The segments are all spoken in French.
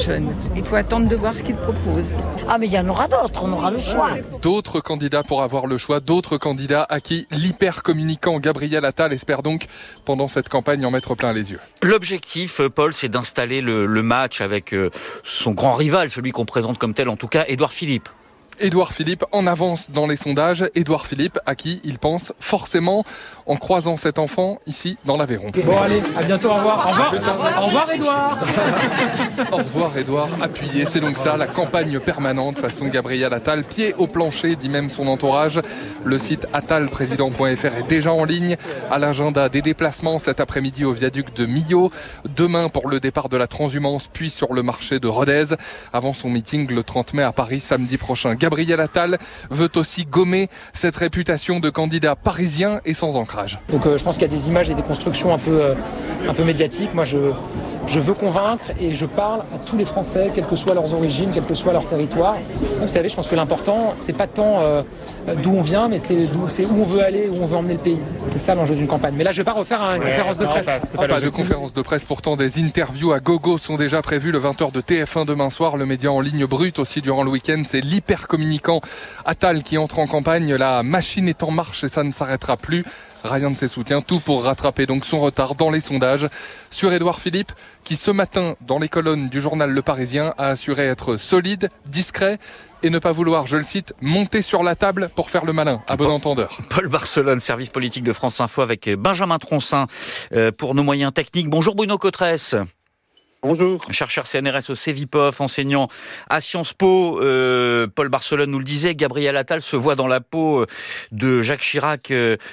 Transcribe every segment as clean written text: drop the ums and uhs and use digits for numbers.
jeunes. Il faut attendre de voir ce qu'ils proposent. Ah mais il y en aura d'autres, on aura le choix. D'autres candidats pour avoir le choix, d'autres candidats à qui l'hyper-communicant Gabriel Attal espère donc, pendant cette campagne, en mettre plein les yeux. L'objectif, Paul, c'est d'installer le match avec son grand rival, celui qu'on présente comme tel en tout cas, Édouard Philippe. Édouard Philippe en avance dans les sondages. Édouard Philippe à qui il pense forcément en croisant cet enfant ici dans l'Aveyron. Bon allez, à bientôt, au revoir. Au revoir Édouard. Au revoir Édouard, appuyé. C'est donc ça, la campagne permanente façon Gabriel Attal. Pied au plancher, dit même son entourage. Le site attalprésident.fr est déjà en ligne. À l'agenda des déplacements cet après-midi au viaduc de Millau. Demain pour le départ de la transhumance, puis sur le marché de Rodez. Avant son meeting le 30 mai à Paris, samedi prochain. Gabriel Attal veut aussi gommer cette réputation de candidat parisien et sans ancrage. Donc je pense qu'il y a des images et des constructions un peu médiatiques. Moi je veux convaincre et je parle à tous les Français, quelles que soient leurs origines, quel que soit leur territoire. Vous savez, je pense que l'important, c'est pas tant d'où on vient, mais c'est où on veut aller, où on veut emmener le pays. C'est ça l'enjeu d'une campagne. Mais là, je vais pas refaire une conférence de presse. Pas de conférence de presse, pourtant des interviews à gogo sont déjà prévues le 20h de TF1 demain soir. Le média en ligne brute aussi durant le week-end, c'est l'hyper-communicant Attal qui entre en campagne. La machine est en marche et ça ne s'arrêtera plus. Rien de ses soutiens, tout pour rattraper donc son retard dans les sondages. Sur Édouard Philippe, qui ce matin, dans les colonnes du journal Le Parisien, a assuré être solide, discret et ne pas vouloir, je le cite, monter sur la table pour faire le malin, à bon entendeur. Paul Barcelone, service politique de France Info avec Benjamin Troncin pour nos moyens techniques. Bonjour Bruno Cotresse. Bonjour. Chercheur CNRS au CEVIPOF, enseignant à Sciences Po. Paul Barcelone nous le disait, Gabriel Attal se voit dans la peau de Jacques Chirac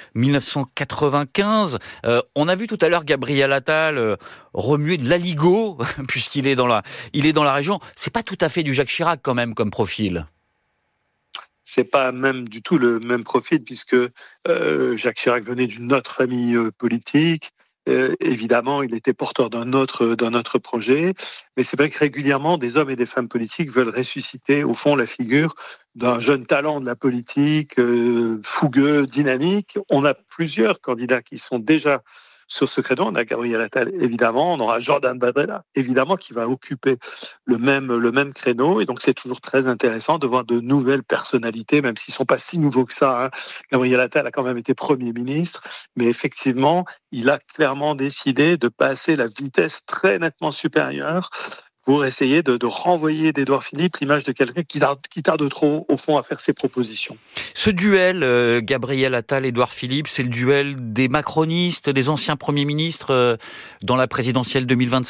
1995. On a vu tout à l'heure Gabriel Attal remuer de l'aligot, puisqu'il est dans la région. C'est pas tout à fait du Jacques Chirac quand même comme profil. C'est pas même du tout le même profil, puisque Jacques Chirac venait d'une autre famille politique. Évidemment, il était porteur d'un autre projet, mais c'est vrai que régulièrement, des hommes et des femmes politiques veulent ressusciter, au fond, la figure d'un jeune talent de la politique, fougueux, dynamique. On a plusieurs candidats qui sont déjà sur ce créneau. On a Gabriel Attal, évidemment. On aura Jordan Bardella, évidemment, qui va occuper le même créneau. Et donc, c'est toujours très intéressant de voir de nouvelles personnalités, même s'ils ne sont pas si nouveaux que ça. Gabriel Attal a quand même été Premier ministre. Mais effectivement, il a clairement décidé de passer la vitesse très nettement supérieure pour essayer de renvoyer d'Édouard Philippe l'image de quelqu'un qui tarde trop, au fond, à faire ses propositions. Ce duel, Gabriel Attal, Édouard Philippe, c'est le duel des macronistes, des anciens premiers ministres dans la présidentielle 2027 ?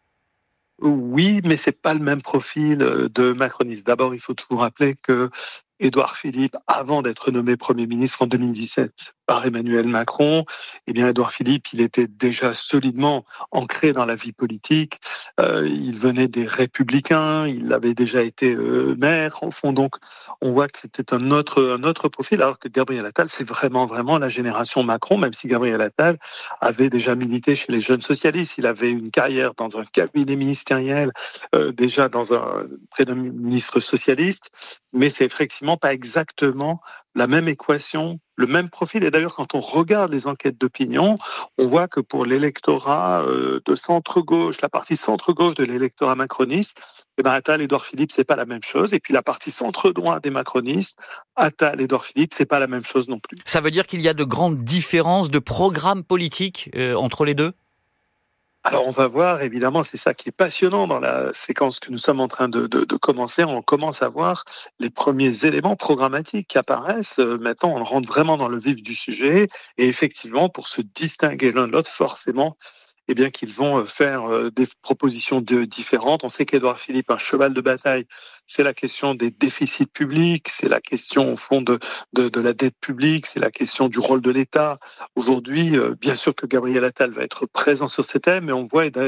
Oui, mais c'est pas le même profil de macroniste. D'abord, il faut toujours rappeler que Édouard Philippe, avant d'être nommé Premier ministre en 2017 par Emmanuel Macron, Édouard Philippe, il était déjà solidement ancré dans la vie politique. Il venait des Républicains, il avait déjà été maire. Au fond, donc, on voit que c'était un autre profil, alors que Gabriel Attal, c'est vraiment la génération Macron, même si Gabriel Attal avait déjà milité chez les jeunes socialistes. Il avait une carrière dans un cabinet ministériel, déjà près d'un ministre socialiste, mais c'est effectivement pas exactement la même équation, le même profil. Et d'ailleurs, quand on regarde les enquêtes d'opinion, on voit que pour l'électorat de centre-gauche, la partie centre-gauche de l'électorat macroniste, Attal, Édouard Philippe, c'est pas la même chose. Et puis la partie centre-droit des macronistes, Attal, Édouard Philippe, c'est pas la même chose non plus. Ça veut dire qu'il y a de grandes différences de programme politique entre les deux ? Alors on va voir, évidemment, c'est ça qui est passionnant dans la séquence que nous sommes en train de commencer. On commence à voir les premiers éléments programmatiques qui apparaissent. Maintenant, on rentre vraiment dans le vif du sujet. Et effectivement, pour se distinguer l'un de l'autre, forcément, qu'ils vont faire des propositions différentes. On sait qu'Édouard Philippe, un cheval de bataille, c'est la question des déficits publics, c'est la question au fond de la dette publique, c'est la question du rôle de l'État. Aujourd'hui, bien sûr que Gabriel Attal va être présent sur ces thèmes, mais on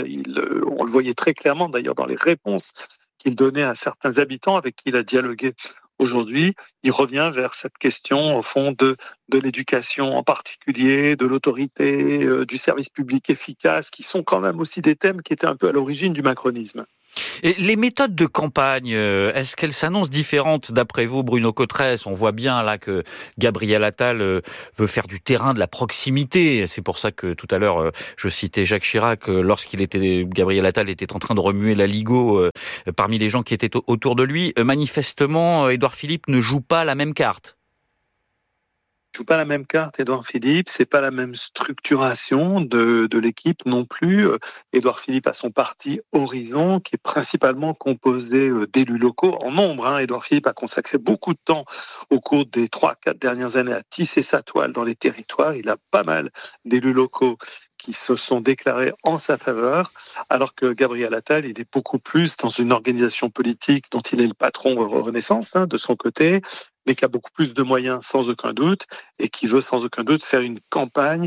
le voyait très clairement d'ailleurs dans les réponses qu'il donnait à certains habitants avec qui il a dialogué. Aujourd'hui, il revient vers cette question, au fond, de l'éducation en particulier, de l'autorité, du service public efficace, qui sont quand même aussi des thèmes qui étaient un peu à l'origine du macronisme. Et les méthodes de campagne, est-ce qu'elles s'annoncent différentes d'après vous, Bruno Cotresse ? On voit bien là que Gabriel Attal veut faire du terrain, de la proximité. C'est pour ça que tout à l'heure, je citais Jacques Chirac, Gabriel Attal était en train de remuer l'aligot parmi les gens qui étaient autour de lui. Manifestement, Édouard Philippe ne joue pas la même carte. Il joue pas la même carte, Édouard Philippe. C'est pas la même structuration de l'équipe non plus. Édouard Philippe a son parti Horizon, qui est principalement composé d'élus locaux en nombre. Édouard Philippe a consacré beaucoup de temps au cours des 3-4 dernières années à tisser sa toile dans les territoires. Il a pas mal d'élus locaux qui se sont déclarés en sa faveur, alors que Gabriel Attal, il est beaucoup plus dans une organisation politique dont il est le patron Renaissance, de son côté, mais qui a beaucoup plus de moyens sans aucun doute, et qui veut sans aucun doute faire une campagne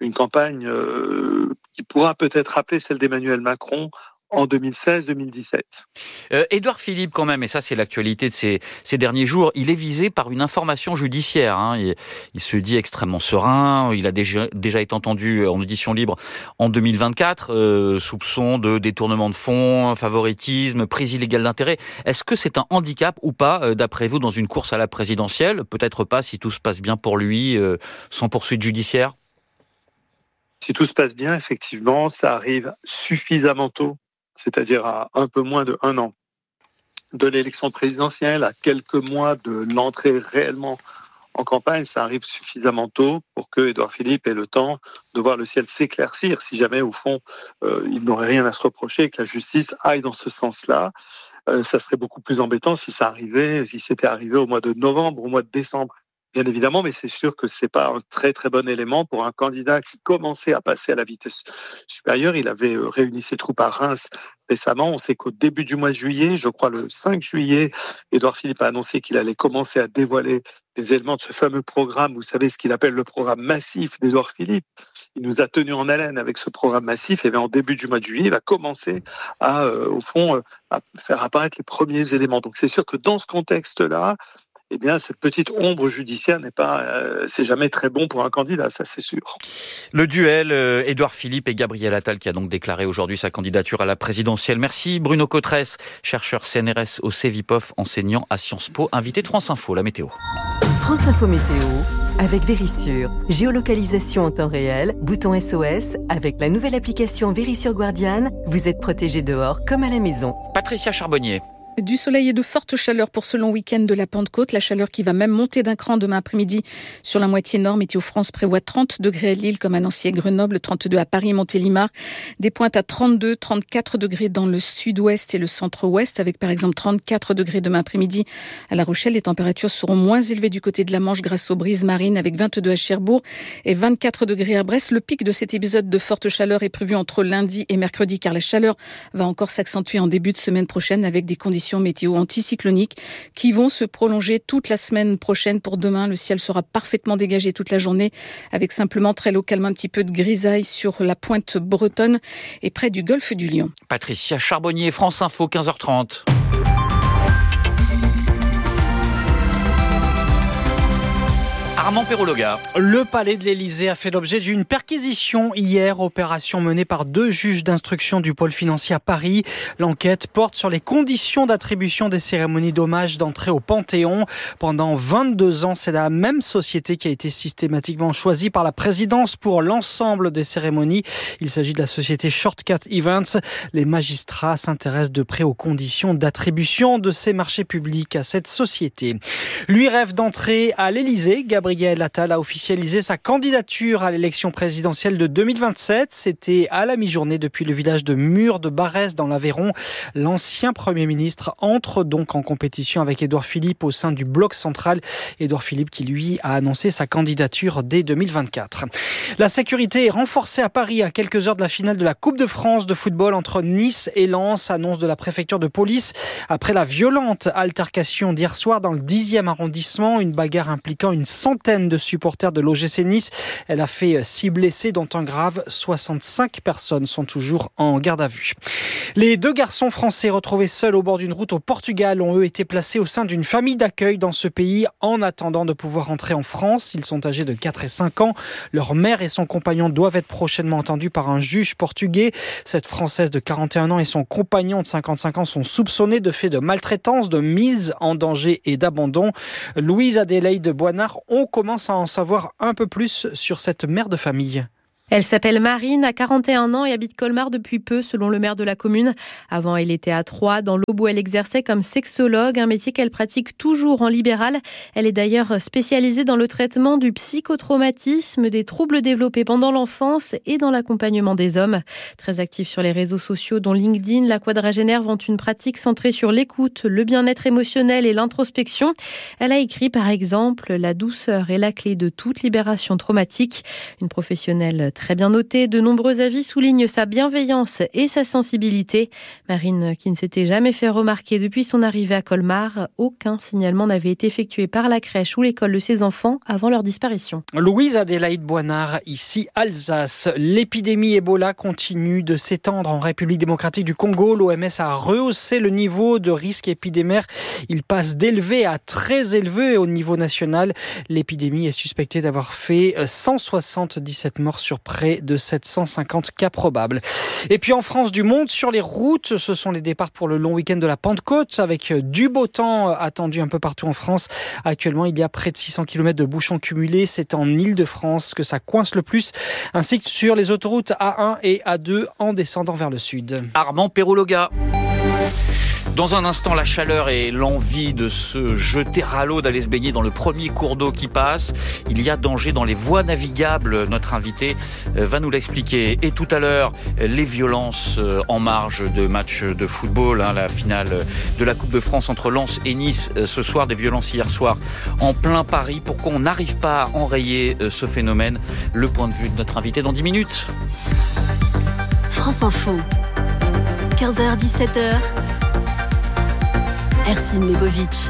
qui pourra peut-être rappeler celle d'Emmanuel Macron en 2016-2017. Édouard Philippe, quand même, et ça c'est l'actualité de ces derniers jours, il est visé par une information judiciaire. Il se dit extrêmement serein, il a déjà été entendu en audition libre en 2024, soupçon de détournement de fonds, favoritisme, prise illégale d'intérêt. Est-ce que c'est un handicap ou pas, d'après vous, dans une course à la présidentielle ? Peut-être pas si tout se passe bien pour lui, sans poursuite judiciaire ? Si tout se passe bien, effectivement, ça arrive suffisamment tôt, c'est-à-dire à un peu moins de 1 an de l'élection présidentielle, à quelques mois de l'entrée réellement en campagne, ça arrive suffisamment tôt pour que Édouard Philippe ait le temps de voir le ciel s'éclaircir, si jamais, au fond, il n'aurait rien à se reprocher et que la justice aille dans ce sens-là. Ça serait beaucoup plus embêtant si c'était arrivé au mois de novembre, au mois de décembre. Bien évidemment, mais c'est sûr que c'est pas un très très bon élément pour un candidat qui commençait à passer à la vitesse supérieure. Il avait réuni ses troupes à Reims récemment. On sait qu'au début du mois de juillet, je crois le 5 juillet, Édouard Philippe a annoncé qu'il allait commencer à dévoiler des éléments de ce fameux programme. Vous savez ce qu'il appelle le programme massif d'Édouard Philippe. Il nous a tenus en haleine avec ce programme massif. Et bien, en début du mois de juillet, il va commencer à faire apparaître les premiers éléments. Donc c'est sûr que dans ce contexte-là, eh bien, cette petite ombre judiciaire c'est jamais très bon pour un candidat, ça c'est sûr. Le duel Édouard Philippe et Gabriel Attal qui a donc déclaré aujourd'hui sa candidature à la présidentielle. Merci Bruno Cotresse, chercheur CNRS au CEVIPOF, enseignant à Sciences Po, invité de France Info, la météo. France Info Météo, avec Vérissure. Géolocalisation en temps réel, bouton SOS, avec la nouvelle application Vérissure Guardian, vous êtes protégé dehors comme à la maison. Patricia Charbonnier. Du soleil et de fortes chaleurs pour ce long week-end de la Pentecôte. La chaleur qui va même monter d'un cran demain après-midi sur la moitié nord. Météo France prévoit 30 degrés à Lille comme à Nancy et Grenoble, 32 à Paris et Montélimar. Des pointes à 32, 34 degrés dans le sud-ouest et le centre-ouest avec par exemple 34 degrés demain après-midi à La Rochelle. Les températures seront moins élevées du côté de la Manche grâce aux brises marines avec 22 à Cherbourg et 24 degrés à Brest. Le pic de cet épisode de forte chaleur est prévu entre lundi et mercredi car la chaleur va encore s'accentuer en début de semaine prochaine avec des conditions météo anticycloniques qui vont se prolonger toute la semaine prochaine. Pour demain, le ciel sera parfaitement dégagé toute la journée avec simplement très localement un petit peu de grisaille sur la pointe bretonne et près du golfe du Lion. Patricia Charbonnier, France Info, 15h30. Armand Perrologa. Le palais de l'Élysée a fait l'objet d'une perquisition hier, opération menée par 2 juges d'instruction du pôle financier à Paris. L'enquête porte sur les conditions d'attribution des cérémonies d'hommage d'entrée au Panthéon. Pendant 22 ans, c'est la même société qui a été systématiquement choisie par la présidence pour l'ensemble des cérémonies. Il s'agit de la société Shortcut Events. Les magistrats s'intéressent de près aux conditions d'attribution de ces marchés publics à cette société. Lui rêve d'entrer à l'Élysée. Gabriel Attal a officialisé sa candidature à l'élection présidentielle de 2027. C'était à la mi-journée depuis le village de Mur de Barès dans l'Aveyron. L'ancien Premier ministre entre donc en compétition avec Édouard Philippe au sein du bloc central. Édouard Philippe qui, lui, a annoncé sa candidature dès 2024. La sécurité est renforcée à Paris à quelques heures de la finale de la Coupe de France de football entre Nice et Lens, annonce de la préfecture de police. Après la violente altercation d'hier soir dans le 10e arrondissement, une bagarre impliquant une centaine de supporters de l'OGC Nice. Elle a fait 6 blessés, dont un grave. 65 personnes sont toujours en garde à vue. Les 2 garçons français retrouvés seuls au bord d'une route au Portugal ont eux été placés au sein d'une famille d'accueil dans ce pays en attendant de pouvoir rentrer en France. Ils sont âgés de 4 et 5 ans. Leur mère et son compagnon doivent être prochainement entendus par un juge portugais. Cette Française de 41 ans et son compagnon de 55 ans sont soupçonnés de faits de maltraitance, de mise en danger et d'abandon. Louise Adélaïde Boinard, on commence à en savoir un peu plus sur cette mère de famille. Elle s'appelle Marine, a 41 ans et habite Colmar depuis peu, selon le maire de la commune. Avant, elle était à Troyes, dans l'Aube, où elle exerçait comme sexologue, un métier qu'elle pratique toujours en libéral. Elle est d'ailleurs spécialisée dans le traitement du psychotraumatisme, des troubles développés pendant l'enfance et dans l'accompagnement des hommes. Très active sur les réseaux sociaux, dont LinkedIn, la quadragénaire vante une pratique centrée sur l'écoute, le bien-être émotionnel et l'introspection. Elle a écrit par exemple « La douceur est la clé de toute libération traumatique ». Une professionnelle très bien notée, de nombreux avis soulignent sa bienveillance et sa sensibilité. Marine, qui ne s'était jamais fait remarquer depuis son arrivée à Colmar, aucun signalement n'avait été effectué par la crèche ou l'école de ses enfants avant leur disparition. Louise Adélaïde Boinard, ici Alsace. L'épidémie Ebola continue de s'étendre en République démocratique du Congo. L'OMS a rehaussé le niveau de risque épidémique. Il passe d'élevé à très élevé au niveau national. L'épidémie est suspectée d'avoir fait 177 morts sur près de 750 cas probables. Et puis en France, du monde sur les routes. Ce sont les départs pour le long week-end de la Pentecôte avec du beau temps attendu un peu partout en France. Actuellement, il y a près de 600 km de bouchons cumulés. C'est en Île-de-France que ça coince le plus, ainsi que sur les autoroutes A1 et A2 en descendant vers le sud. Armand Perrologa. Dans un instant, la chaleur et l'envie de se jeter à l'eau, d'aller se baigner dans le premier cours d'eau qui passe. Il y a danger dans les voies navigables. Notre invité va nous l'expliquer. Et tout à l'heure, les violences en marge de matchs de football. La finale de la Coupe de France entre Lens et Nice ce soir. Des violences hier soir en plein Paris. Pourquoi on n'arrive pas à enrayer ce phénomène? Le point de vue de notre invité dans 10 minutes. France Info, 15h-17h. Ercine Lebovic.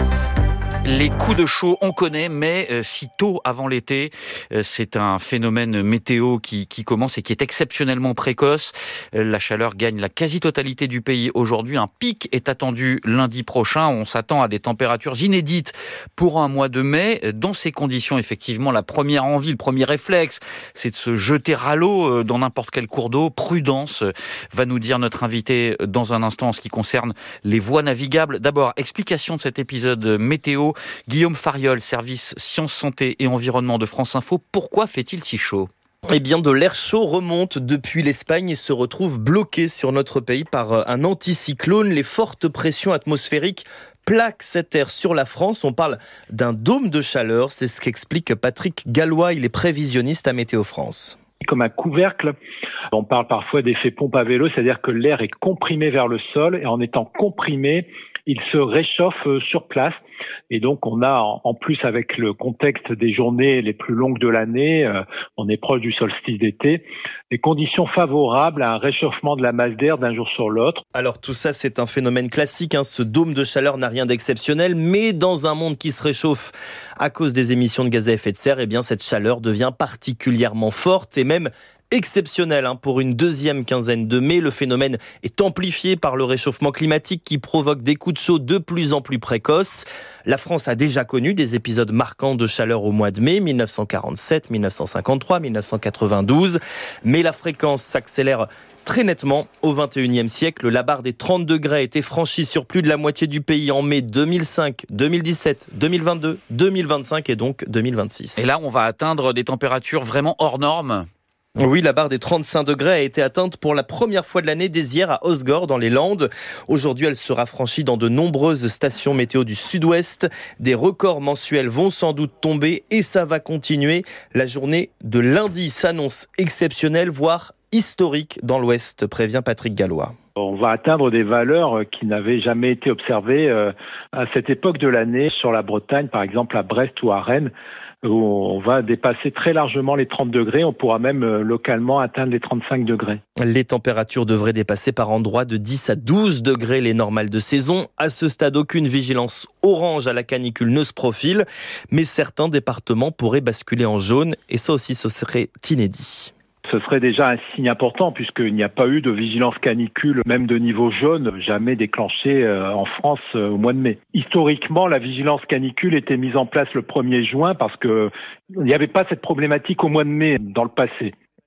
Les coups de chaud, on connaît, mais si tôt avant l'été, c'est un phénomène météo qui commence et qui est exceptionnellement précoce. La chaleur gagne la quasi-totalité du pays aujourd'hui. Un pic est attendu lundi prochain. On s'attend à des températures inédites pour un mois de mai. Dans ces conditions, effectivement, la première envie, le premier réflexe, c'est de se jeter à l'eau dans n'importe quel cours d'eau. Prudence, va nous dire notre invité dans un instant en ce qui concerne les voies navigables. D'abord, explication de cet épisode météo. Guillaume Fariol, service Sciences, Santé et Environnement de France Info. Pourquoi fait-il si chaud ? Eh bien, de l'air chaud remonte depuis l'Espagne et se retrouve bloqué sur notre pays par un anticyclone. Les fortes pressions atmosphériques plaquent cet air sur la France. On parle d'un dôme de chaleur. C'est ce qu'explique Patrick Gallois. Il est prévisionniste à Météo France. Comme un couvercle, on parle parfois d'effet pompe à vélo, c'est-à-dire que l'air est comprimé vers le sol et en étant comprimé, il se réchauffe sur place. Et donc, on a, en plus avec le contexte des journées les plus longues de l'année, on est proche du solstice d'été, des conditions favorables à un réchauffement de la masse d'air d'un jour sur l'autre. Alors tout ça, c'est un phénomène classique. Ce dôme de chaleur n'a rien d'exceptionnel, mais dans un monde qui se réchauffe à cause des émissions de gaz à effet de serre, eh bien cette chaleur devient particulièrement forte et même exceptionnel pour une deuxième quinzaine de mai. Le phénomène est amplifié par le réchauffement climatique qui provoque des coups de chaud de plus en plus précoces. La France a déjà connu des épisodes marquants de chaleur au mois de mai, 1947, 1953, 1992. Mais la fréquence s'accélère très nettement au XXIe siècle. La barre des 30 degrés a été franchie sur plus de la moitié du pays en mai 2005, 2017, 2022, 2025 et donc 2026. Et là, on va atteindre des températures vraiment hors normes. Oui, la barre des 35 degrés a été atteinte pour la première fois de l'année dès hier à Osgore, dans les Landes. Aujourd'hui, elle sera franchie dans de nombreuses stations météo du sud-ouest. Des records mensuels vont sans doute tomber et ça va continuer. La journée de lundi s'annonce exceptionnelle, voire historique dans l'ouest, prévient Patrick Gallois. On va atteindre des valeurs qui n'avaient jamais été observées à cette époque de l'année sur la Bretagne, par exemple à Brest ou à Rennes, où on va dépasser très largement les 30 degrés. On pourra même localement atteindre les 35 degrés. Les températures devraient dépasser par endroits de 10 à 12 degrés les normales de saison. À ce stade, aucune vigilance orange à la canicule ne se profile, mais certains départements pourraient basculer en jaune et ça aussi, ce serait inédit. Ce serait déjà un signe important puisqu'il n'y a pas eu de vigilance canicule, même de niveau jaune, jamais déclenchée en France au mois de mai. Historiquement, la vigilance canicule était mise en place le 1er juin parce qu'il n'y avait pas cette problématique au mois de mai dans le passé.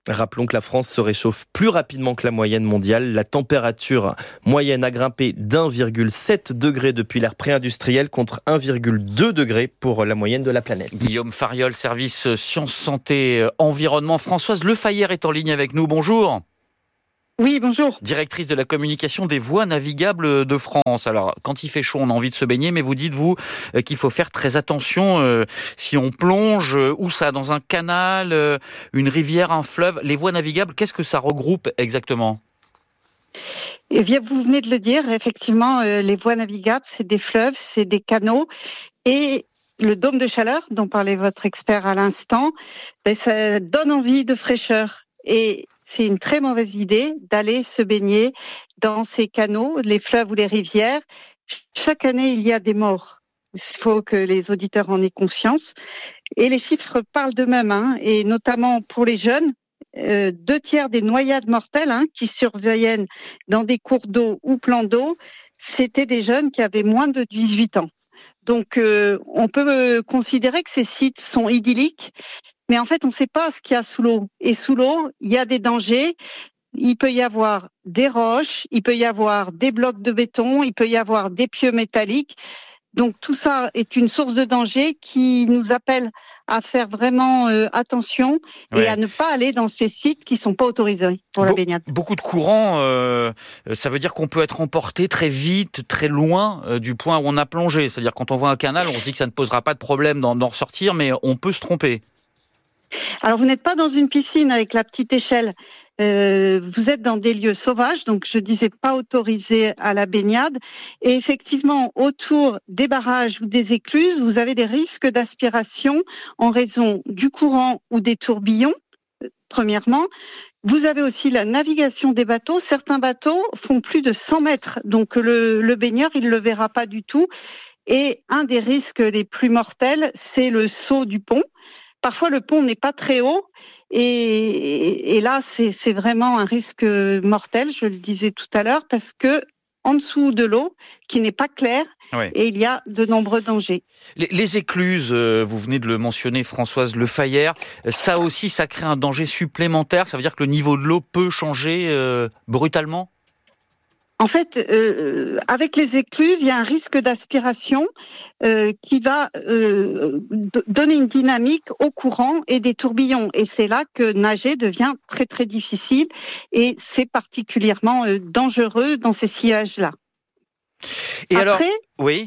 Rappelons que la France se réchauffe plus rapidement que la moyenne mondiale. La température moyenne a grimpé d'1,7 degré depuis l'ère pré-industrielle contre 1,2 degré pour la moyenne de la planète. Guillaume Fariol, service Sciences, Santé, Environnement. Françoise Lefayère est en ligne avec nous. Bonjour. Oui, bonjour. Directrice de la communication des voies navigables de France. Alors, quand il fait chaud, on a envie de se baigner, mais vous dites, vous, qu'il faut faire très attention si on plonge, où ça, dans un canal, une rivière, un fleuve. Les voies navigables, qu'est-ce que ça regroupe exactement ? Eh bien, vous venez de le dire, effectivement, les voies navigables, c'est des fleuves, c'est des canaux, et le dôme de chaleur, dont parlait votre expert à l'instant, ça donne envie de fraîcheur. Et c'est une très mauvaise idée d'aller se baigner dans ces canaux, les fleuves ou les rivières. Chaque année, il y a des morts. Il faut que les auditeurs en aient conscience. Et les chiffres parlent d'eux-mêmes, et notamment pour les jeunes. 2/3 des noyades mortelles qui surviennent dans des cours d'eau ou plans d'eau, c'était des jeunes qui avaient moins de 18 ans. Donc, on peut considérer que ces sites sont idylliques, mais en fait, on ne sait pas ce qu'il y a sous l'eau. Et sous l'eau, il y a des dangers. Il peut y avoir des roches, il peut y avoir des blocs de béton, il peut y avoir des pieux métalliques. Donc, tout ça est une source de danger qui nous appelle à faire vraiment attention et à ne pas aller dans ces sites qui ne sont pas autorisés pour la baignade. Beaucoup de courants, ça veut dire qu'on peut être emporté très vite, très loin du point où on a plongé. C'est-à-dire quand on voit un canal, on se dit que ça ne posera pas de problème d'en ressortir, mais on peut se tromper. Alors, vous n'êtes pas dans une piscine avec la petite échelle. Vous êtes dans des lieux sauvages, donc je disais pas autorisés à la baignade. Et effectivement, autour des barrages ou des écluses, vous avez des risques d'aspiration en raison du courant ou des tourbillons, premièrement. Vous avez aussi la navigation des bateaux. Certains bateaux font plus de 100 mètres, donc le baigneur, il le verra pas du tout. Et un des risques les plus mortels, c'est le saut du pont. Parfois, le pont n'est pas très haut et là, c'est vraiment un risque mortel, je le disais tout à l'heure, parce que en dessous de l'eau, qui n'est pas claire, et il y a de nombreux dangers. Les écluses, vous venez de le mentionner, Françoise Lefayère, ça aussi, ça crée un danger supplémentaire. Ça veut dire que le niveau de l'eau peut changer brutalement ? En fait, avec les écluses, il y a un risque d'aspiration qui va donner une dynamique au courant et des tourbillons. Et c'est là que nager devient très, très difficile. Et c'est particulièrement dangereux dans ces sillages-là. Et après, alors, oui,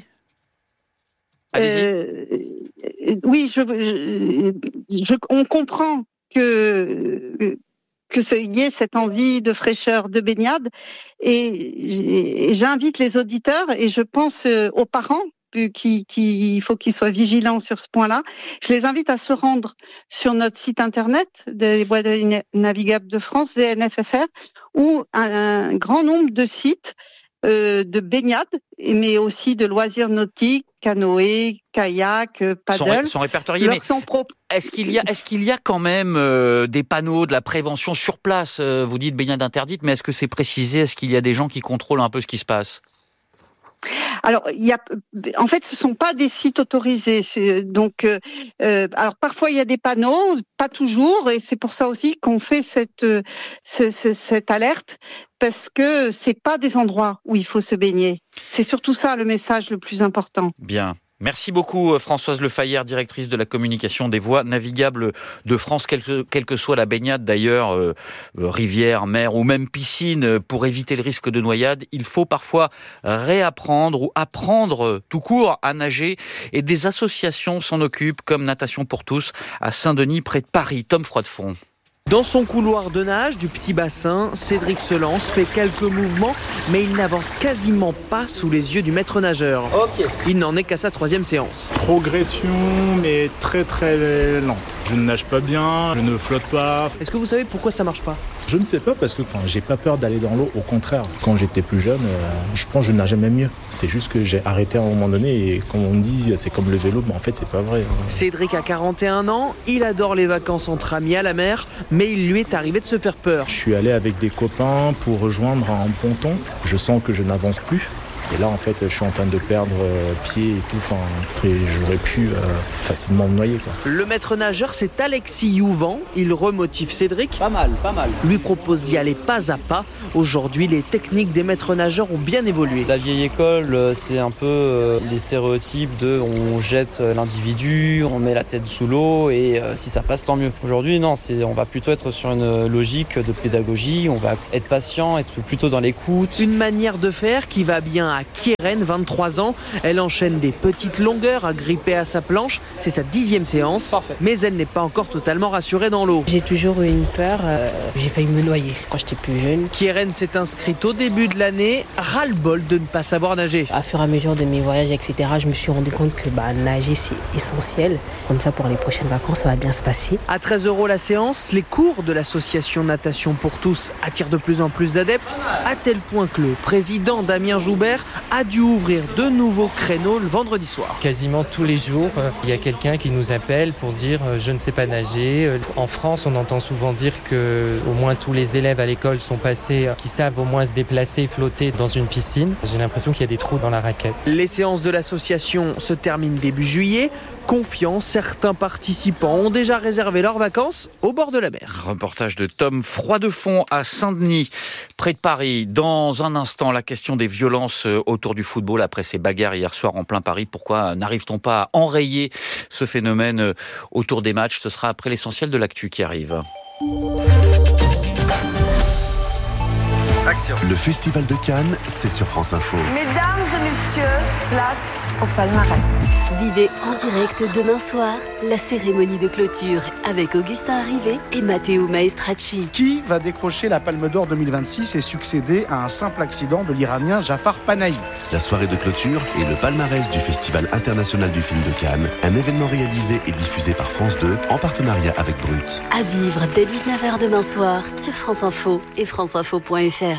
allez-y. Oui, on comprend qu'il y ait cette envie de fraîcheur, de baignade. Et j'invite les auditeurs, et je pense aux parents, il faut qu'ils soient vigilants sur ce point-là. Je les invite à se rendre sur notre site internet des voies navigables de France, VNFFR, où un grand nombre de sites de baignade, mais aussi de loisirs nautiques, canoë, kayak, paddle. Sont répertoriés, mais est-ce qu'il y a quand même des panneaux de la prévention sur place ? Vous dites baignade interdite, mais est-ce que c'est précisé ? Est-ce qu'il y a des gens qui contrôlent un peu ce qui se passe ? Alors, en fait, ce sont pas des sites autorisés. Donc, alors parfois il y a des panneaux, pas toujours, et c'est pour ça aussi qu'on fait cette alerte, parce que c'est pas des endroits où il faut se baigner. C'est surtout ça le message le plus important. Bien. Merci beaucoup Françoise Lefayère, directrice de la communication des voies navigables de France, quelle que soit la baignade d'ailleurs, rivière, mer ou même piscine, pour éviter le risque de noyade, il faut parfois réapprendre ou apprendre tout court à nager, et des associations s'en occupent comme Natation pour tous à Saint-Denis près de Paris. Tom Froidefond. Dans son couloir de nage du petit bassin, Cédric se lance, fait quelques mouvements, mais il n'avance quasiment pas sous les yeux du maître nageur. Il n'en est qu'à sa 3e séance. Progression, mais très très lente. Je ne nage pas bien, je ne flotte pas. Est-ce que vous savez pourquoi ça marche pas ? Je ne sais pas, parce que j'ai pas peur d'aller dans l'eau. Au contraire, quand j'étais plus jeune, je pense que je nageais même mieux. C'est juste que j'ai arrêté à un moment donné, et comme on dit, c'est comme le vélo, mais en fait c'est pas vrai. Cédric a 41 ans, il adore les vacances entre amis à la mer, mais il lui est arrivé de se faire peur. Je suis allé avec des copains pour rejoindre un ponton. Je sens que je n'avance plus. Et là, en fait, je suis en train de perdre pied et tout. Et j'aurais pu facilement me noyer, quoi. Le maître nageur, c'est Alexis Youvan. Il remotive Cédric. Pas mal. Lui propose d'y aller pas à pas. Aujourd'hui, les techniques des maîtres nageurs ont bien évolué. La vieille école, c'est un peu les stéréotypes de on jette l'individu, on met la tête sous l'eau et si ça passe, tant mieux. Aujourd'hui, non, on va plutôt être sur une logique de pédagogie. On va être patient, être plutôt dans l'écoute. Une manière de faire qui va bien à Kieran, 23 ans. Elle enchaîne des petites longueurs agrippée à sa planche. C'est sa 10e séance. Parfait. Mais elle n'est pas encore totalement rassurée dans l'eau. J'ai toujours eu une peur. J'ai failli me noyer quand j'étais plus jeune. Kieran s'est inscrite au début de l'année. Ras-le-bol de ne pas savoir nager. À fur et à mesure de mes voyages, etc., je me suis rendu compte que nager, c'est essentiel. Comme ça, pour les prochaines vacances, ça va bien se passer. À 13 € la séance, les cours de l'association Natation pour tous attirent de plus en plus d'adeptes, à tel point que le président Damien Joubert a dû ouvrir de nouveaux créneaux le vendredi soir. Quasiment tous les jours, il y a quelqu'un qui nous appelle pour dire « je ne sais pas nager ». En France, on entend souvent dire que au moins tous les élèves à l'école sont passés, qui savent au moins se déplacer, flotter dans une piscine. J'ai l'impression qu'il y a des trous dans la raquette. Les séances de l'association se terminent début juillet. Confiants, certains participants ont déjà réservé leurs vacances au bord de la mer. Reportage de Tom Froidefond à Saint-Denis, près de Paris. Dans un instant, la question des violences autour du football après ces bagarres hier soir en plein Paris. Pourquoi n'arrive-t-on pas à enrayer ce phénomène autour des matchs ? Ce sera après l'essentiel de l'actu qui arrive. Action. Le Festival de Cannes, c'est sur France Info. Mesdames et messieurs, place au palmarès. Vivez en direct demain soir la cérémonie de clôture avec Augustin Arrivé et Matteo Maestracci. Qui va décrocher la Palme d'Or 2026 et succéder à un simple accident de l'Iranien Jafar Panahi? La soirée de clôture et le palmarès du Festival international du film de Cannes, un événement réalisé et diffusé par France 2 en partenariat avec Brut. À vivre dès 19h demain soir sur France Info et franceinfo.fr.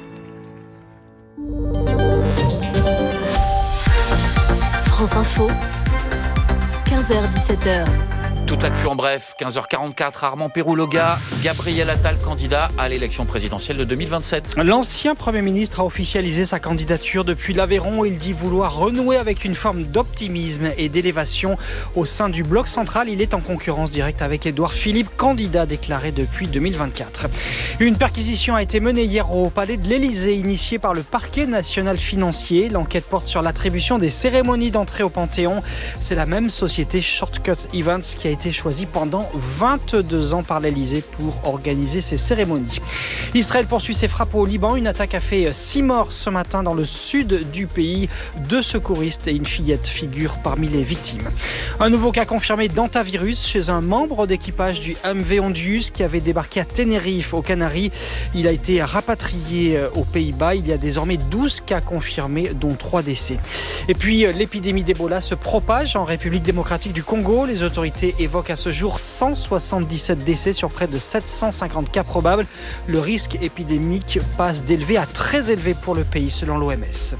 France Info, 15h-17h. Toute l'actu en bref, 15h44, Armand Pérouloga, Gabriel Attal, candidat à l'élection présidentielle de 2027. L'ancien Premier ministre a officialisé sa candidature depuis l'Aveyron. Il dit vouloir renouer avec une forme d'optimisme et d'élévation au sein du bloc central. Il est en concurrence directe avec Édouard Philippe, candidat déclaré depuis 2024. Une perquisition a été menée hier au palais de l'Élysée, initiée par le parquet national financier. L'enquête porte sur l'attribution des cérémonies d'entrée au Panthéon. C'est la même société Shortcut Events qui a été choisi pendant 22 ans par l'Elysée pour organiser ces cérémonies. Israël poursuit ses frappes au Liban. Une attaque a fait 6 morts ce matin dans le sud du pays. 2 secouristes et une fillette figurent parmi les victimes. Un nouveau cas confirmé d'hantavirus chez un membre d'équipage du MV Ondius qui avait débarqué à Tenerife, aux Canaries. Il a été rapatrié aux Pays-Bas. Il y a désormais 12 cas confirmés, dont 3 décès. Et puis, l'épidémie d'Ebola se propage en République démocratique du Congo. Les autorités évoque à ce jour 177 décès sur près de 750 cas probables. Le risque épidémique passe d'élevé à très élevé pour le pays selon l'OMS.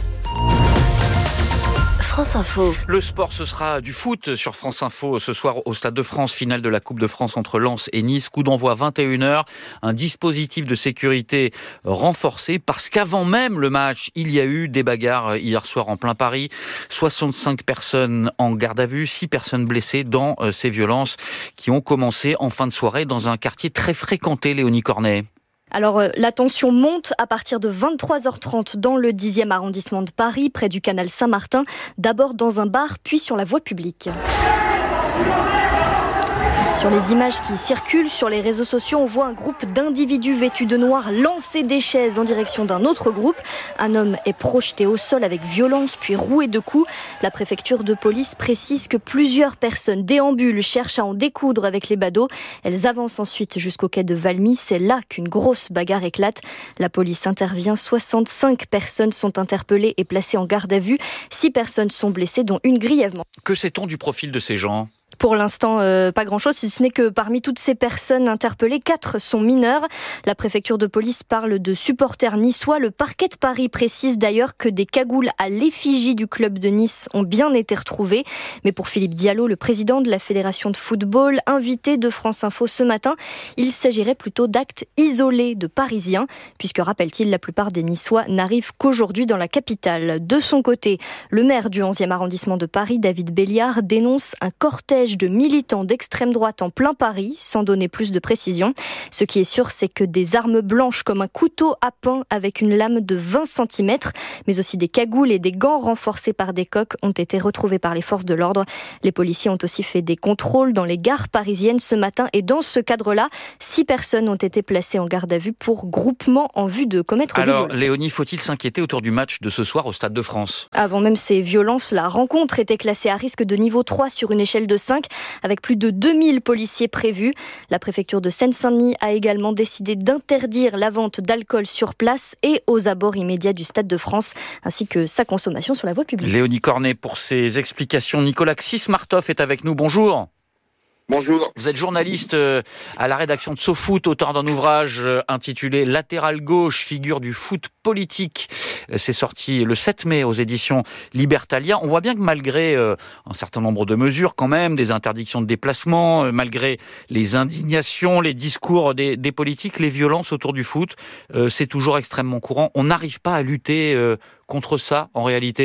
France Info. Le sport, ce sera du foot sur France Info ce soir au Stade de France, finale de la Coupe de France entre Lens et Nice. Coup d'envoi 21h, un dispositif de sécurité renforcé parce qu'avant même le match, il y a eu des bagarres hier soir en plein Paris. 65 personnes en garde à vue, 6 personnes blessées dans ces violences qui ont commencé en fin de soirée dans un quartier très fréquenté, Léonie Cornet. Alors, la tension monte à partir de 23h30 dans le 10e arrondissement de Paris, près du canal Saint-Martin. D'abord dans un bar, puis sur la voie publique. Sur les images qui circulent sur les réseaux sociaux, on voit un groupe d'individus vêtus de noir lancer des chaises en direction d'un autre groupe. Un homme est projeté au sol avec violence puis roué de coups. La préfecture de police précise que plusieurs personnes déambulent, cherchent à en découdre avec les badauds. Elles avancent ensuite jusqu'au quai de Valmy. C'est là qu'une grosse bagarre éclate. La police intervient. 65 personnes sont interpellées et placées en garde à vue. 6 personnes sont blessées, dont une grièvement. Que sait-on du profil de ces gens ? Pour l'instant, pas grand-chose, si ce n'est que parmi toutes ces personnes interpellées, 4 sont mineurs. La préfecture de police parle de supporters niçois. Le parquet de Paris précise d'ailleurs que des cagoules à l'effigie du club de Nice ont bien été retrouvées. Mais pour Philippe Diallo, le président de la Fédération de football, invité de France Info ce matin, il s'agirait plutôt d'actes isolés de Parisiens, puisque, rappelle-t-il, la plupart des Niçois n'arrivent qu'aujourd'hui dans la capitale. De son côté, le maire du 11e arrondissement de Paris, David Béliard, dénonce un cortège de militants d'extrême droite en plein Paris, sans donner plus de précision. Ce qui est sûr, c'est que des armes blanches comme un couteau à pain avec une lame de 20 cm, mais aussi des cagoules et des gants renforcés par des coques ont été retrouvés par les forces de l'ordre. Les policiers ont aussi fait des contrôles dans les gares parisiennes ce matin et dans ce cadre-là, 6 personnes ont été placées en garde à vue pour groupement en vue de commettre des violences. Alors, Léonie, faut-il s'inquiéter autour du match de ce soir au Stade de France ? Avant même ces violences, la rencontre était classée à risque de niveau 3 sur une échelle de 5, avec plus de 2000 policiers prévus. La préfecture de Seine-Saint-Denis a également décidé d'interdire la vente d'alcool sur place et aux abords immédiats du Stade de France, ainsi que sa consommation sur la voie publique. Léonie Cornet pour ses explications. Nicolas Xismartov est avec nous. Bonjour. Bonjour. Vous êtes journaliste à la rédaction de SoFoot, auteur d'un ouvrage intitulé Latéral gauche, figure du foot politique. C'est sorti le 7 mai aux éditions Libertalia. On voit bien que malgré un certain nombre de mesures quand même, des interdictions de déplacement, malgré les indignations, les discours des politiques, les violences autour du foot, c'est toujours extrêmement courant. On n'arrive pas à lutter contre ça en réalité ?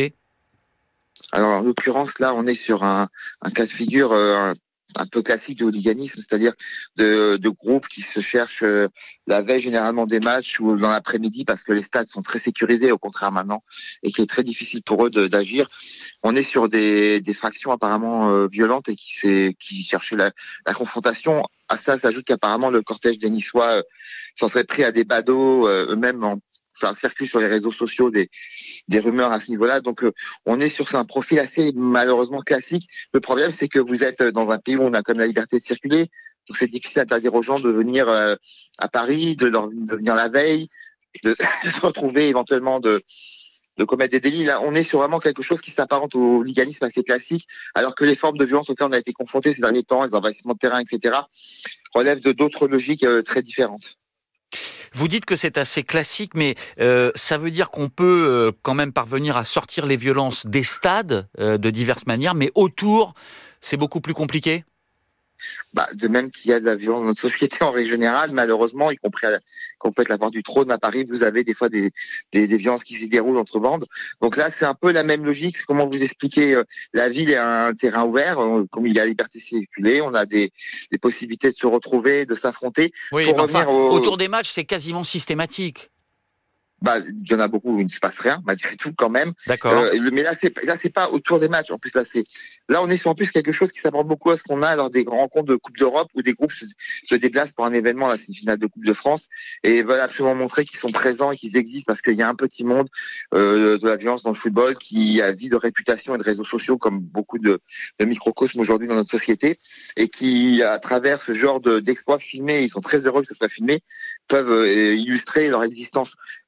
Alors en l'occurrence là, on est sur un cas de figure un peu classique de hooliganisme, c'est-à-dire de groupes qui se cherchent la veille généralement des matchs ou dans l'après-midi parce que les stades sont très sécurisés au contraire maintenant et qu'il est très difficile pour eux d'agir. On est sur des factions apparemment violentes et qui cherchaient la confrontation. À ça s'ajoute qu'apparemment le cortège des Niçois s'en serait pris à des badauds eux-mêmes circulent sur les réseaux sociaux des rumeurs à ce niveau-là. Donc, on est sur un profil assez malheureusement classique. Le problème, c'est que vous êtes dans un pays où on a comme la liberté de circuler. Donc, c'est difficile d'interdire aux gens de venir à Paris, de venir la veille, de se retrouver éventuellement de commettre des délits. Là, on est sur vraiment quelque chose qui s'apparente au hooliganisme assez classique, alors que les formes de violence auxquelles on a été confrontés ces derniers temps, les envahissements de terrain, etc., relèvent d'autres logiques très différentes. Vous dites que c'est assez classique, mais ça veut dire qu'on peut quand même parvenir à sortir les violences des stades de diverses manières, mais autour, c'est beaucoup plus compliqué ? De même qu'il y a de la violence dans notre société en règle générale, malheureusement, y compris quand vous faites la porte du trône à Paris, vous avez des fois des violences qui se déroulent entre bandes. Donc là, c'est un peu la même logique. C'est comment vous expliquer, la ville est un terrain ouvert, comme il y a la liberté de circuler, on a des possibilités de se retrouver, de s'affronter. Oui, mais enfin, autour des matchs, c'est quasiment systématique. Il y en a beaucoup où il ne se passe rien, malgré tout, quand même. D'accord. Mais là, c'est pas autour des matchs. En plus, là, on est sur en plus quelque chose qui s'apparente beaucoup à ce qu'on a lors des rencontres de Coupe d'Europe où des groupes se déplacent pour un événement, là, c'est une finale de Coupe de France, et veulent absolument montrer qu'ils sont présents et qu'ils existent parce qu'il y a un petit monde, de la violence dans le football qui a vie de réputation et de réseaux sociaux comme beaucoup de microcosmes aujourd'hui dans notre société et qui, à travers ce genre d'exploits filmés, ils sont très heureux que ce soit filmé, peuvent illustrer leur existence.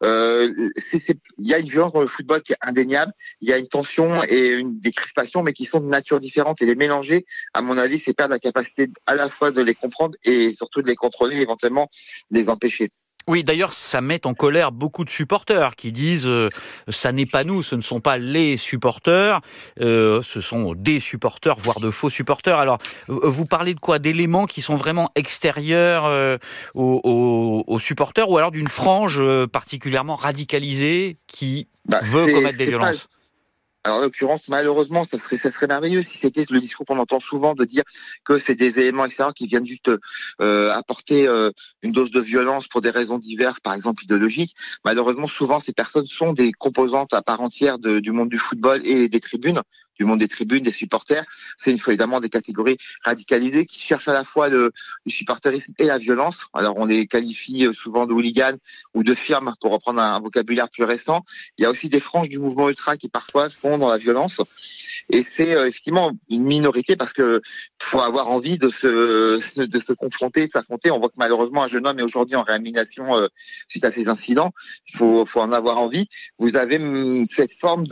Il y a une violence dans le football qui est indéniable, il y a une tension et des crispations, mais qui sont de nature différente. Et les mélanger, à mon avis, c'est perdre la capacité à la fois de les comprendre et surtout de les contrôler, éventuellement de les empêcher. Oui, d'ailleurs, ça met en colère beaucoup de supporters qui disent ça n'est pas nous, ce ne sont pas les supporters, ce sont des supporters, voire de faux supporters. Alors, vous parlez de quoi ? D'éléments qui sont vraiment extérieurs aux supporters ou alors d'une frange particulièrement radicalisée qui veut commettre des violences ? Alors en l'occurrence, malheureusement, ça serait merveilleux si c'était le discours qu'on entend souvent de dire que c'est des éléments extérieurs qui viennent juste apporter une dose de violence pour des raisons diverses, par exemple idéologiques. Malheureusement, souvent, ces personnes sont des composantes à part entière du monde du football et des tribunes. Du monde des tribunes, des supporters. C'est évidemment des catégories radicalisées qui cherchent à la fois le supporterisme et la violence. Alors on les qualifie souvent de hooligans ou de firmes pour reprendre un vocabulaire plus récent. Il y a aussi des franges du mouvement ultra qui parfois sont dans la violence. Et c'est effectivement une minorité parce que faut avoir envie de se confronter, de s'affronter. On voit que malheureusement un jeune homme est aujourd'hui en réanimation suite à ces incidents. Il faut en avoir envie. Vous avez cette forme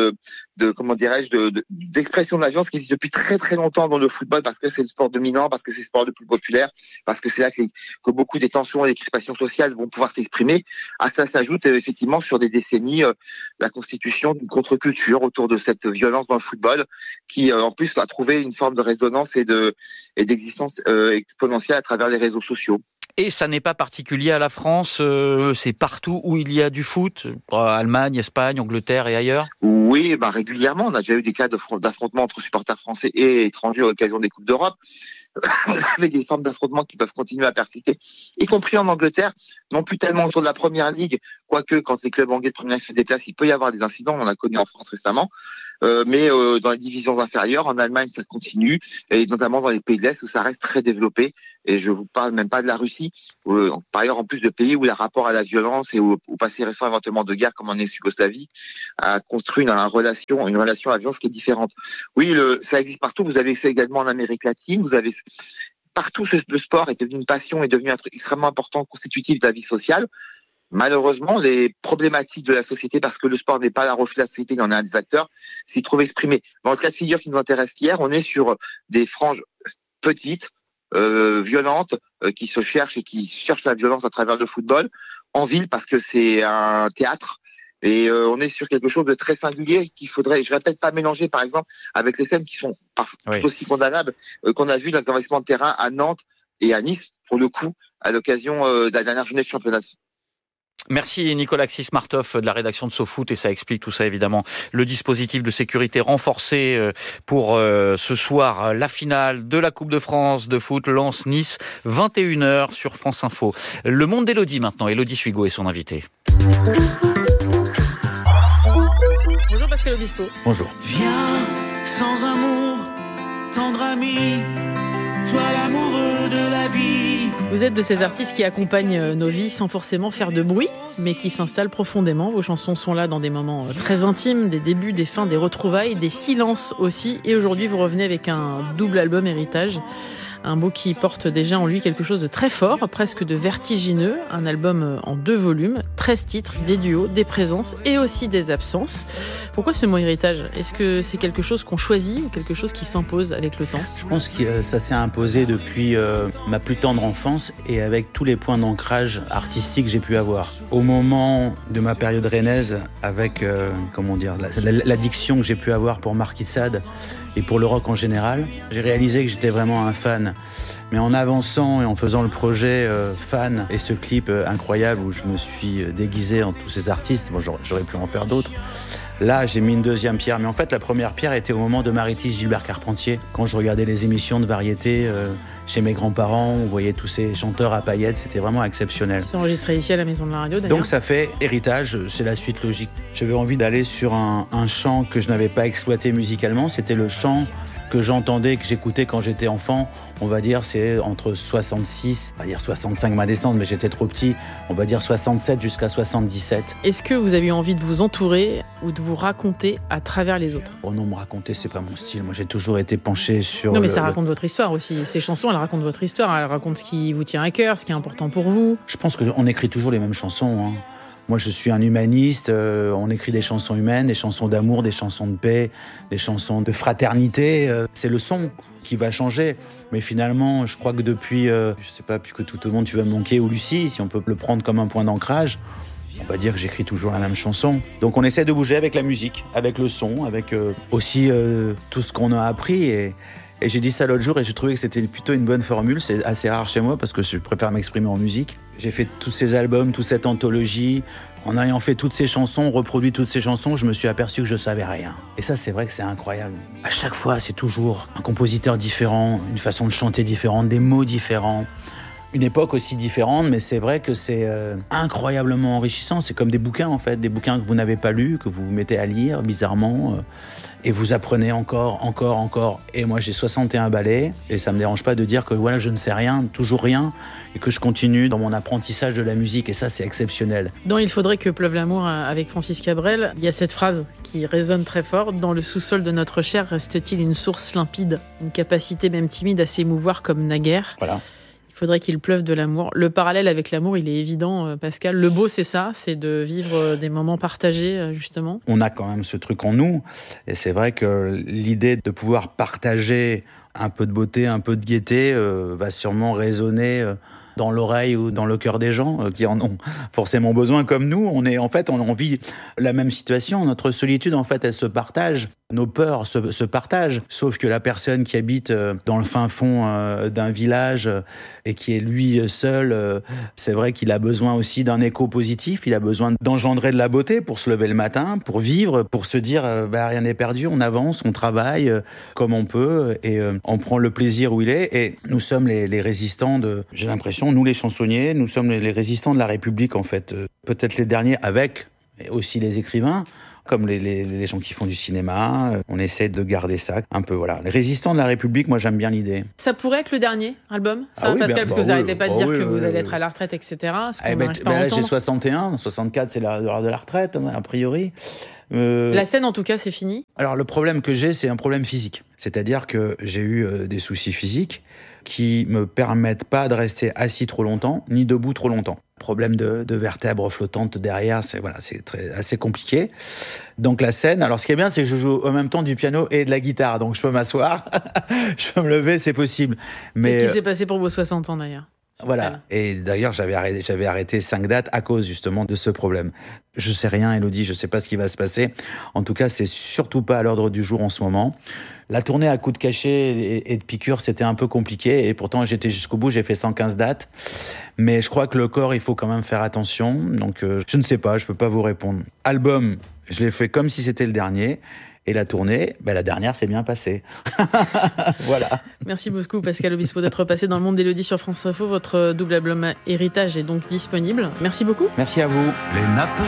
d'expression de la violence qui existe depuis très très longtemps dans le football parce que c'est le sport dominant, parce que c'est le sport le plus populaire, parce que c'est là que beaucoup des tensions et des crispations sociales vont pouvoir s'exprimer. À ça s'ajoute effectivement sur des décennies la constitution d'une contre-culture autour de cette violence dans le football qui en plus a trouvé une forme de résonance et d'existence exponentielle à travers les réseaux sociaux. Et ça n'est pas particulier à la France, c'est partout où il y a du foot, Allemagne, Espagne, Angleterre et ailleurs. Oui, régulièrement, on a déjà eu des cas d'affrontements entre supporters français et étrangers à l'occasion des Coupes d'Europe, avec des formes d'affrontements qui peuvent continuer à persister, y compris en Angleterre, non plus tellement autour de la Première Ligue, quoique quand les clubs anglais de Première Ligue se déplacent, il peut y avoir des incidents, on en a connu en France récemment, mais dans les divisions inférieures, en Allemagne ça continue, et notamment dans les pays de l'Est où ça reste très développé, et je vous parle même pas de la Russie, par ailleurs en plus de pays où le rapport à la violence et au passé récent éventuellement de guerre comme en ex-Yougoslavie a construit une relation à la violence qui est différente. Oui, ça existe partout, vous avez ça également en Amérique latine, vous avez partout le sport est devenu une passion, est devenu un truc extrêmement important, constitutif de la vie sociale. Malheureusement, les problématiques de la société, parce que le sport n'est pas la reflet de la société, il en est un des acteurs, s'y trouvent exprimés. Dans le cas de figure qui nous intéresse hier, on est sur des franges petites, violentes, qui se cherchent et qui cherchent la violence à travers le football, en ville, parce que c'est un théâtre. Et on est sur quelque chose de très singulier qu'il faudrait, je répète, pas mélanger, par exemple, avec les scènes qui sont tout aussi condamnables qu'on a vues dans les investissements de terrain à Nantes et à Nice, pour le coup, à l'occasion de la dernière journée de championnat. Merci Nicolas Xismartov de la rédaction de SoFoot, et ça explique tout ça évidemment. Le dispositif de sécurité renforcé pour ce soir, la finale de la Coupe de France de foot Lens-Nice, 21h sur France Info. Le monde d'Élodie maintenant, Élodie Suigo est son invitée. Bonjour Pascal Obispo. Bonjour. Viens sans amour, tendre ami, toi l'amoureux de la vie. Vous êtes de ces artistes qui accompagnent nos vies sans forcément faire de bruit, mais qui s'installent profondément. Vos chansons sont là dans des moments très intimes, des débuts, des fins, des retrouvailles, des silences aussi. Et aujourd'hui, vous revenez avec un double album Héritage. Un mot qui porte déjà en lui quelque chose de très fort, presque de vertigineux. Un album en 2 volumes, 13 titres, des duos, des présences et aussi des absences. Pourquoi ce mot héritage ? Est-ce que c'est quelque chose qu'on choisit ou quelque chose qui s'impose avec le temps ? Je pense que ça s'est imposé depuis ma plus tendre enfance et avec tous les points d'ancrage artistique que j'ai pu avoir. Au moment de ma période rennaise, avec l'addiction que j'ai pu avoir pour Marquis de Sade et pour le rock en général, j'ai réalisé que j'étais vraiment un fan. Mais en avançant et en faisant le projet fan et ce clip incroyable où je me suis déguisé en tous ces artistes, bon, j'aurais pu en faire d'autres, là j'ai mis une deuxième pierre. Mais en fait la première pierre était au moment de Maritis Gilbert Carpentier, quand je regardais les émissions de variété chez mes grands-parents, on voyait tous ces chanteurs à paillettes, c'était vraiment exceptionnel. C'est enregistré ici à la Maison de la Radio d'ailleurs. Donc ça fait héritage, c'est la suite logique. J'avais envie d'aller sur un chant que je n'avais pas exploité musicalement, c'était le chant que j'entendais, que j'écoutais quand j'étais enfant. On va dire c'est entre 66, on va dire 65 ma descente, mais j'étais trop petit, on va dire 67 jusqu'à 77. Est-ce que vous avez eu envie de vous entourer ou de vous raconter à travers les autres ? Oh non, me raconter, c'est pas mon style. Moi, j'ai toujours été penché sur... Non, mais ça raconte votre histoire aussi. Ces chansons, elles racontent votre histoire. Elles racontent ce qui vous tient à cœur, ce qui est important pour vous. Je pense qu'on écrit toujours les mêmes chansons, hein. Moi, je suis un humaniste, on écrit des chansons humaines, des chansons d'amour, des chansons de paix, des chansons de fraternité. C'est le son qui va changer. Mais finalement, je crois que depuis, je sais pas, puisque tout au monde, tu vas me manquer, ou Lucie, si on peut le prendre comme un point d'ancrage, on va dire que j'écris toujours la même chanson. Donc on essaie de bouger avec la musique, avec le son, avec aussi tout ce qu'on a appris. Et j'ai dit ça l'autre jour et j'ai trouvé que c'était plutôt une bonne formule. C'est assez rare chez moi parce que je préfère m'exprimer en musique. J'ai fait tous ces albums, toute cette anthologie. En ayant fait toutes ces chansons, reproduit toutes ces chansons, je me suis aperçu que je savais rien. Et ça, c'est vrai que c'est incroyable. À chaque fois, c'est toujours un compositeur différent, une façon de chanter différente, des mots différents. une époque aussi différente, mais c'est vrai que c'est incroyablement enrichissant. C'est comme des bouquins en fait, des bouquins que vous n'avez pas lus, que vous vous mettez à lire bizarrement, et vous apprenez encore. Et moi j'ai 61 ballets, et ça me dérange pas de dire que voilà, je ne sais rien, toujours rien, et que je continue dans mon apprentissage de la musique, et ça c'est exceptionnel. Dans Il faudrait que pleuve l'amour avec Francis Cabrel, il y a cette phrase qui résonne très fort. Dans le sous-sol de notre chair reste-t-il une source limpide, une capacité même timide à s'émouvoir comme naguère. Voilà. Il faudrait qu'il pleuve de l'amour. Le parallèle avec l'amour, il est évident, Pascal. Le beau, c'est ça, c'est de vivre des moments partagés, justement. On a quand même ce truc en nous, et c'est vrai que l'idée de pouvoir partager un peu de beauté, un peu de gaieté va sûrement résonner dans l'oreille ou dans le cœur des gens qui en ont forcément besoin comme nous. On vit la même situation. Notre solitude, en fait, elle se partage. Nos peurs se partagent, sauf que la personne qui habite dans le fin fond d'un village et qui est lui seul, c'est vrai qu'il a besoin aussi d'un écho positif, il a besoin d'engendrer de la beauté pour se lever le matin, pour vivre, pour se dire rien n'est perdu, on avance, on travaille comme on peut et on prend le plaisir où il est. Et nous sommes les résistants j'ai l'impression, nous les chansonniers, nous sommes les résistants de la République en fait. Peut-être les derniers avec aussi les écrivains, comme les gens qui font du cinéma, on essaie de garder ça un peu, voilà. Les résistants de la République, moi j'aime bien l'idée. Ça pourrait être le dernier album, ça, oui, Pascal, parce que vous n'arrêtez pas de dire que vous allez oui. être à la retraite, etc. Ce qu'on Là, pas j'ai 61, 64 c'est l'heure de la retraite, a priori. La scène, en tout cas, c'est fini. Alors le problème que j'ai, c'est un problème physique. C'est-à-dire que j'ai eu des soucis physiques qui me permettent pas de rester assis trop longtemps, ni debout trop longtemps. Problème de vertèbres flottantes derrière, c'est assez compliqué. Donc la scène, alors ce qui est bien, c'est que je joue en même temps du piano et de la guitare, donc je peux m'asseoir, je peux me lever, c'est possible. Mais c'est ce qui s'est passé pour vos 60 ans d'ailleurs. Voilà. Et d'ailleurs, j'avais arrêté 5 dates à cause justement de ce problème. Je sais rien, Élodie, je sais pas ce qui va se passer. En tout cas, c'est surtout pas à l'ordre du jour en ce moment. La tournée à coups de cachet et de piqûres, c'était un peu compliqué. Et pourtant, j'étais jusqu'au bout, j'ai fait 115 dates. Mais je crois que le corps, il faut quand même faire attention. Donc, je ne sais pas, je peux pas vous répondre. Album, je l'ai fait comme si c'était le dernier. Et la tournée, la dernière s'est bien passée. Voilà. Merci beaucoup Pascal Obispo d'être passé dans le monde d'Élodie sur France Info. Votre double album Héritage est donc disponible. Merci beaucoup. Merci à vous.